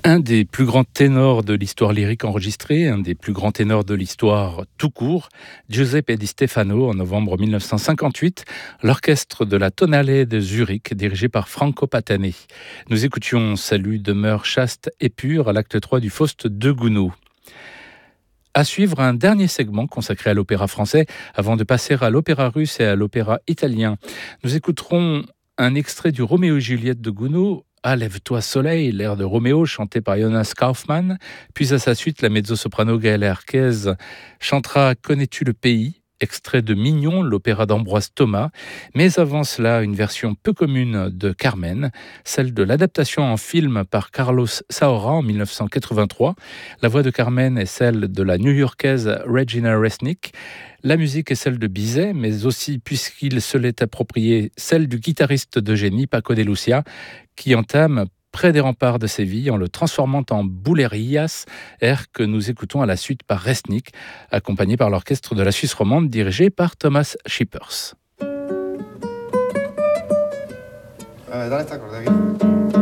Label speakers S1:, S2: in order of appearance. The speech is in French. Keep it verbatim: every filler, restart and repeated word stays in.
S1: Un des plus grands ténors de l'histoire lyrique enregistrée, un des plus grands ténors de l'histoire tout court, Giuseppe Di Stefano, en novembre mille neuf cent cinquante-huit, l'orchestre de la Tonale de Zurich, dirigé par Franco Patani. Nous écoutions Salut demeure chaste et pure à l'acte trois du Faust de Gounod. À suivre, un dernier segment consacré à l'opéra français avant de passer à l'opéra russe et à l'opéra italien. Nous écouterons un extrait du Roméo et Juliette de Gounod, Ah, lève-toi soleil, l'air de Roméo chanté par Jonas Kaufmann, puis à sa suite la mezzo-soprano Gaëlle Herquez chantera Connais-tu le pays, extrait de Mignon, l'opéra d'Ambroise Thomas, mais avant cela une version peu commune de Carmen, celle de l'adaptation en film par Carlos Saura en mille neuf cent quatre-vingt-trois. La voix de Carmen est celle de la new-yorkaise Regina Resnick. La musique est celle de Bizet, mais aussi, puisqu'il se l'est approprié, celle du guitariste de génie Paco de Lucia, qui entame près des remparts de Séville en le transformant en Bulerías, air que nous écoutons à la suite par Resnick, accompagné par l'orchestre de la Suisse romande dirigé par Thomas Schippers.
S2: Eh, dale esta acorde aquí.